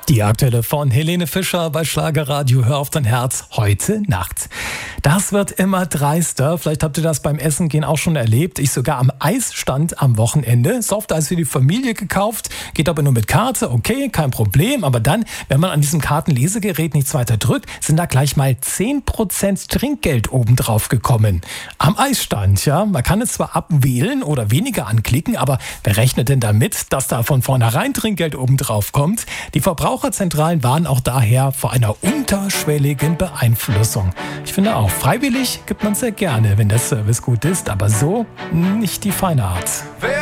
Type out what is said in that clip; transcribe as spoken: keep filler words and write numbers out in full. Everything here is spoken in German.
Die aktuelle von Helene Fischer bei Schlagerradio Hör auf dein Herz heute Nacht. Das wird immer dreister. Vielleicht habt ihr das beim Essen gehen auch schon erlebt. Ich sogar am Eisstand am Wochenende. Softeis für die Familie gekauft. Geht aber nur mit Karte. Okay, kein Problem. Aber dann, wenn man an diesem Kartenlesegerät nichts weiter drückt, sind da gleich mal zehn Prozent Trinkgeld obendrauf gekommen. Am Eisstand, ja. Man kann es zwar abwählen oder weniger anklicken, aber wer rechnet denn damit, dass da von vornherein Trinkgeld obendrauf kommt? Die Verbraucherzentralen warnen auch daher vor einer unterschwelligen Beeinflussung. Ich finde auch, freiwillig gibt man sehr gerne, wenn der Service gut ist, aber so nicht die feine Art. Wer